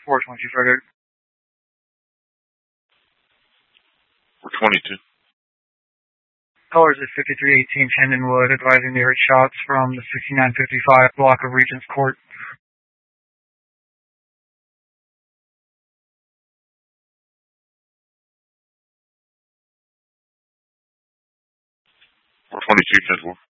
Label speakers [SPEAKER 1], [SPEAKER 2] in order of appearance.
[SPEAKER 1] 422 Frederick.
[SPEAKER 2] 422.
[SPEAKER 1] Colors at 5318 Hendonwood, advising they heard shots from the 6955 block of Regents Court.
[SPEAKER 2] 422, 10-4.